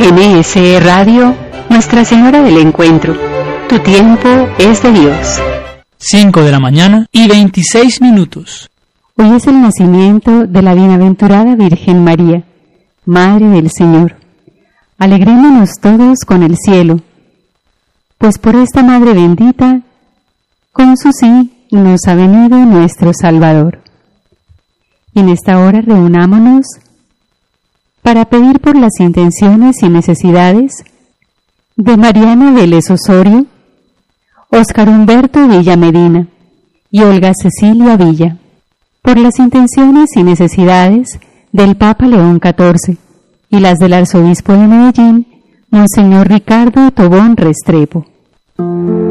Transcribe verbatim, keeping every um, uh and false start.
N S E Radio, Nuestra Señora del Encuentro. Tu tiempo es de Dios. cinco de la mañana y veintiséis minutos. Hoy es el nacimiento de la bienaventurada Virgen María, Madre del Señor. Alegrémonos todos con el cielo, pues por esta Madre bendita, con su sí nos ha venido nuestro Salvador. Y en esta hora reunámonos para pedir por las intenciones y necesidades de Mariana Vélez Osorio, Óscar Humberto Villa Medina y Olga Cecilia Villa, por las intenciones y necesidades del Papa León catorce y las del Arzobispo de Medellín, Monseñor Ricardo Tobón Restrepo.